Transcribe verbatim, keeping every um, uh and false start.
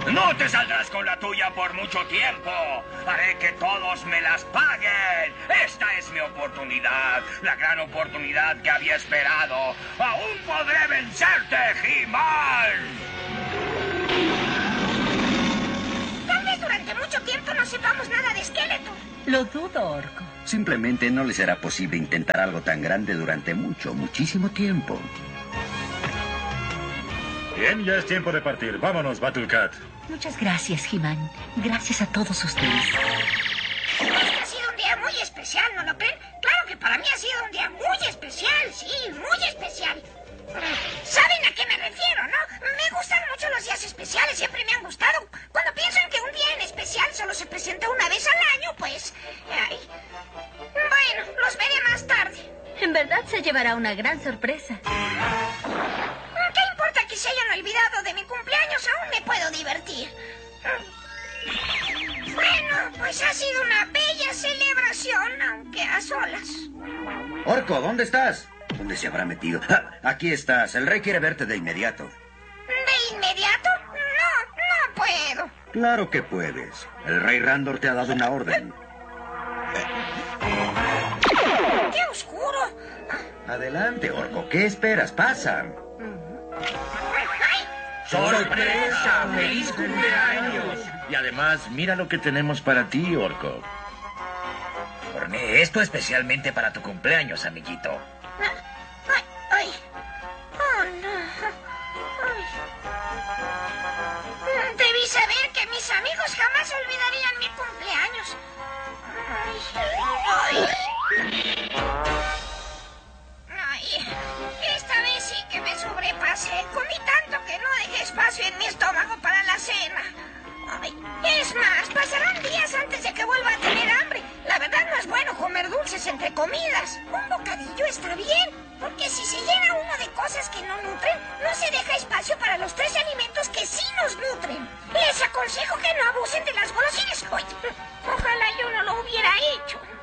No te saldrás con la tuya por mucho tiempo. Haré que todos me las paguen. Esta es mi oportunidad, la gran oportunidad que había esperado. ¡Aún podré vencerte, He-Man! Tal vez durante mucho tiempo no sepamos nada de Skeletor. Lo dudo, Orco. Simplemente no le será posible intentar algo tan grande durante mucho, muchísimo tiempo. Bien, ya es tiempo de partir. Vámonos, Battlecat. Muchas gracias, He-Man. Gracias a todos ustedes. Este ha sido un día muy especial, ¿no lo creen? Claro que para mí ha sido un día muy especial, sí, muy especial. ¿Saben a qué me refiero, no? Me gustan mucho los días especiales, siempre me han gustado. Cuando pienso en que un día en especial solo se presenta una vez al año, pues... Ay. Bueno, los veré más tarde. En verdad se llevará una gran sorpresa. ¿Qué importa que se hayan olvidado de mi cumpleaños? Aún me puedo divertir. Bueno, pues ha sido una bella celebración, aunque a solas. Orco, ¿dónde estás? ¿Dónde se habrá metido? Ah, aquí estás. El rey quiere verte de inmediato. ¿De inmediato? No, no puedo. Claro que puedes. El rey Randor te ha dado una orden. ¡Qué oscuro! Adelante, Orco. ¿Qué esperas? Pasa. ¡Ay! ¡Sorpresa! ¡Feliz cumpleaños! Y además, mira lo que tenemos para ti, Orco. Horné esto especialmente para tu cumpleaños, amiguito. ¡Ay! ¡Ay! ¡Oh, no! Ay. Debí saber que mis amigos jamás olvidarían mi cumpleaños. ¡Ay! ¡Ay! ¡Ay! Esta vez sí que me sobrepasé. Comí tanto que no dejé espacio en mi estómago para la cena. Ay, es más, pasarán días antes de que vuelva a tener hambre. La verdad no es bueno comer dulces entre comidas. Un bocadillo está bien, porque si se llena uno de cosas que no nutren, no se deja espacio para los tres alimentos que sí nos nutren. Les aconsejo que no abusen de las golosinas. Ay, ojalá yo no lo hubiera hecho.